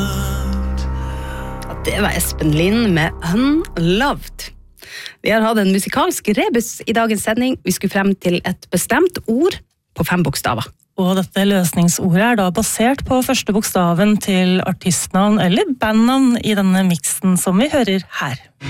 Det var Espen Lind med Unloved. Vi har hatt en musikalsk rebus i dagens sending. Vi skulle frem til et bestemt ord på 5 bokstaver. Og dette løsningsordet da basert på første bokstaven til artistnavn eller bandnavn i denne miksen som vi hører her.